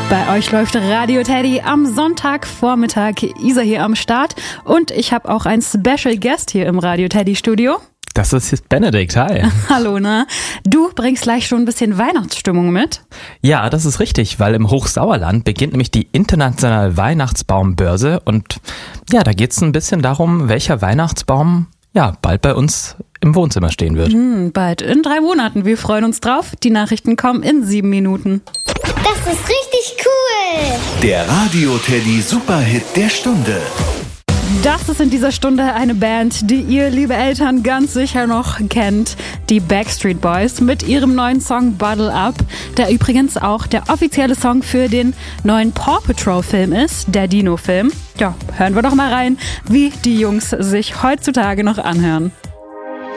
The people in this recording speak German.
Bei euch läuft Radio Teddy am Sonntagvormittag. Isa hier am Start und ich habe auch einen Special Guest hier im Radio Teddy Studio. Das ist jetzt Benedikt, hi. Hallo, ne? Du bringst gleich schon ein bisschen Weihnachtsstimmung mit. Ja, das ist richtig, weil im Hochsauerland beginnt nämlich die internationale Weihnachtsbaumbörse und ja, da geht es ein bisschen darum, welcher Weihnachtsbaum bald bei uns im Wohnzimmer stehen wird. Bald in 3 Monaten. Wir freuen uns drauf. Die Nachrichten kommen in 7 Minuten. Das ist richtig cool. Der Radio Teddy Superhit der Stunde. Das ist in dieser Stunde eine Band, die ihr, liebe Eltern, ganz sicher noch kennt. Die Backstreet Boys mit ihrem neuen Song Bottle Up, der übrigens auch der offizielle Song für den neuen Paw Patrol Film ist, der Dino-Film. Ja, hören wir doch mal rein, wie die Jungs sich heutzutage noch anhören.